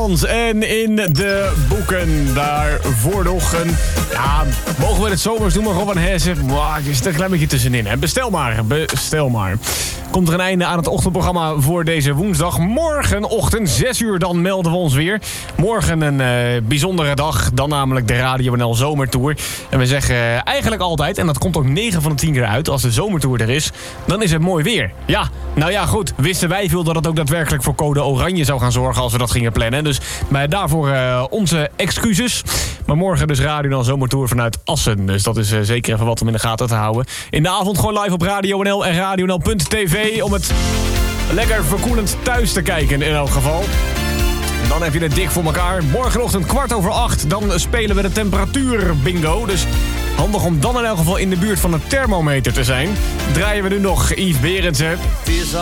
Nederland. En in de boeken daarvoor nog een... Ja, mogen we het zomers doen, maar gewoon van Hessen. Er zit een klein beetje tussenin. Hè. Bestel maar. Komt er een einde aan het ochtendprogramma voor deze woensdag. Morgenochtend, 6 uur, dan melden we ons weer. Morgen een bijzondere dag. Dan namelijk de Radio NL Zomertour. En we zeggen eigenlijk altijd, en dat komt ook 9 van de 10 keer uit... als de Zomertour er is, dan is het mooi weer. Ja, nou ja, goed. Wisten wij veel dat het ook daadwerkelijk voor code oranje zou gaan zorgen... als we dat gingen plannen. Dus daarvoor onze excuses. Maar morgen dus Radio NL Zomertour vanuit Assen. Dus dat is zeker even wat om in de gaten te houden. In de avond gewoon live op Radio NL en radionl.tv... om het lekker verkoelend thuis te kijken in elk geval. Dan heb je het dik voor elkaar. Morgenochtend 7:15, dan spelen we de temperatuur bingo. Dus handig om dan in elk geval in de buurt van de thermometer te zijn. Draaien we nu nog Yves Berendsen.